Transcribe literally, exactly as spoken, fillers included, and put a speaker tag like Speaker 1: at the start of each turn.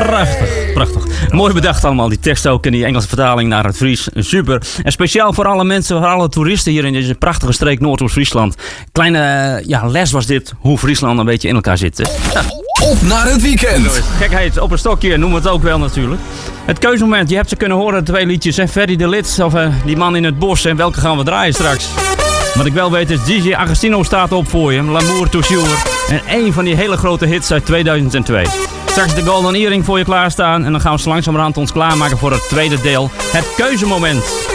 Speaker 1: Prachtig, prachtig. Mooi bedacht allemaal, die tekst ook en die Engelse vertaling naar het Fries. Super. En speciaal voor alle mensen, voor alle toeristen hier in deze prachtige streek Noordoost-Friesland. Kleine ja, les was dit, hoe Friesland een beetje in elkaar zit. Ja.
Speaker 2: Op naar het weekend.
Speaker 1: Gekheid op een stokje, noem het ook wel natuurlijk. Het keuzemoment, je hebt ze kunnen horen, twee liedjes. Hè? Ferry de Lits of uh, Die Man in het Bos. En welke gaan we draaien straks? Wat ik wel weet is, D J Agostino staat op voor je. L'amour toujours. En één van die hele grote hits uit tweeduizend twee. Straks de Golden Earring voor je klaarstaan. En dan gaan we zo langzamerhand ons klaarmaken voor het tweede deel. Het keuzemoment.